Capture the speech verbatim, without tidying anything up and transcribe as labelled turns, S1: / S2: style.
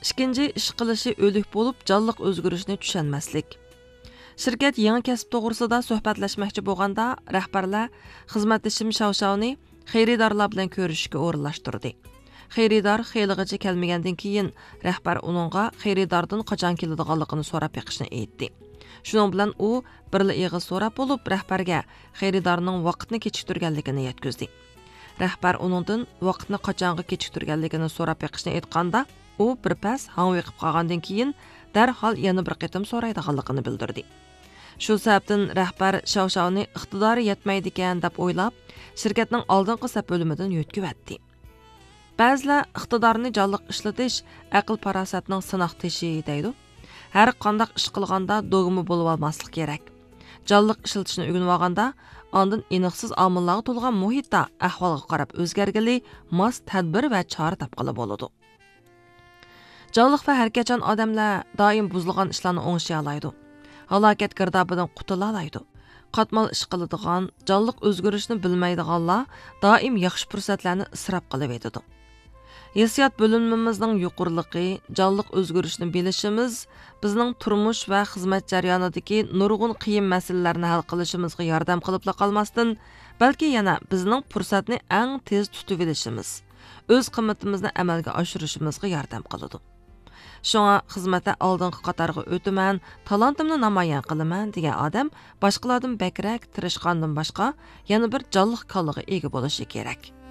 S1: ikkinchi ish qilishi o'lik bo'lib, jonliq o'zgarishni tushunmaslik. Şirket yangi kasb to'g'risida suhbatlashmoqchi bo'lganda, rahbarlar xizmatdashim Shavshavni xaridorlar bilan ko'rishishga o'rinlashtirdi. Xaridor xeylig'icha kelmagandan keyin rahbar uningga xaridordan qachon keladiganligini so'rab beqishni aytdi. Shuning bilan u birla eg'iz so'rab bo'lib, rahbarga xaridorning vaqtni kechiktirganligini yetkazdi. Rahbar uningdan vaqtni qachonga kechiktirganligini so'rab beqishni aytganda, u bir pas hangviqib qolgandan keyin darhol yana bir qitim so'raydiganligini bildirdi. Shu sababdan rahbar Shavshavni iqtidori yetmaydi ekan deb o'ylab, shirkatning oldingi saf bo'limidan yo'tkizdi. Ba'zilar iqtidorni jonliq ishlatish aql farosatning sinoq teshi deydi. Har qanday ish qilganda dogma bo'lib olmaslik kerak. Jonliq ishlatishni o'rganib olganda, ondan aniqsiz omillarga to'lgan muhitda ahvolga qarab o'zgargili, mos tadbir va chora topqili bo'ladi. Jonliq va harakatchan odamlar doim buzilgan ishlarni o'ngishga oladi. Halokat girdobidan qutula oladi. Qatmal ish qiladigan, jonliq o'zgarishni bilmaydiganlar doim yaxshi fursatlarni isrof qilib etadi. Hissiyot bo'linmamizning yuqoriligi, jonliq o'zgarishni bilishimiz bizning turmush va xizmat jarayonidagi nurg'un qiyin masalalarni hal qilishimizga yordam qilib qolmasdan, balki yana bizning fursatni eng tez tutib olishimiz, o'z qimmatimizni amalga oshirishimizga yordam qiladi. Shunga xizmatda oldingi qatorga o'taman, talantimni namoyon qilaman degan odam boshqalardan bakrak tirishqandan boshqa yana bir jonliq kallaga ega bo'lishi kerak.